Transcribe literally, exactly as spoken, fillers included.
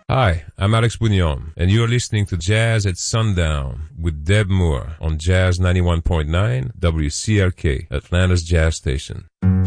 Hi, I'm Alex Bouillon, and you're listening to Jazz at Sundown with Deb Moore on Jazz ninety-one point nine W C R K, Atlanta's Jazz Station.